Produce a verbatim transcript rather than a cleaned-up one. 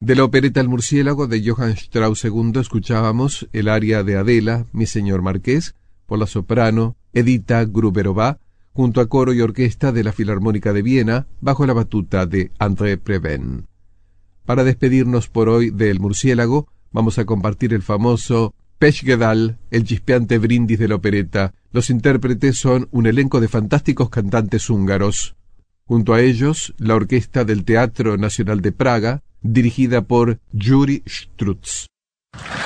De la opereta El murciélago de Johann Strauss segundo escuchábamos el aria de Adela, Mi señor marqués, por la soprano Edita Gruberová, junto a coro y orquesta de la Filarmónica de Viena, bajo la batuta de André Previn. Para despedirnos por hoy de El murciélago, vamos a compartir el famoso Pechgedal, el chispeante brindis de la opereta. Los intérpretes son un elenco de fantásticos cantantes húngaros. Junto a ellos, la orquesta del Teatro Nacional de Praga, dirigida por Gyuri Strutz.